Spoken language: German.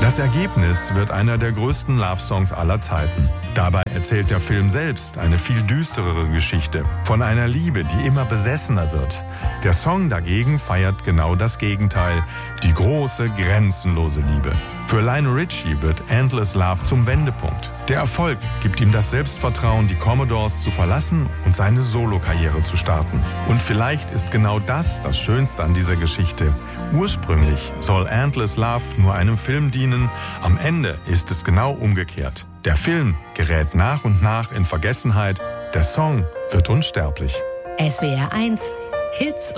Das Ergebnis wird einer der größten Love-Songs aller Zeiten. Dabei erzählt der Film selbst eine viel düsterere Geschichte von einer Liebe, die immer besessener wird. Der Song dagegen feiert genau das Gegenteil, die große, grenzenlose Liebe. Für Lionel Richie wird Endless Love zum Wendepunkt. Der Erfolg gibt ihm das Selbstvertrauen, die Commodores zu verlassen und seine Solokarriere zu starten. Und vielleicht ist genau das Schönste an dieser Geschichte. Ursprünglich soll Endless Love nur einem Film dienen, am Ende ist es genau umgekehrt. Der Film gerät nach und nach in Vergessenheit, der Song wird unsterblich. SWR 1 Hits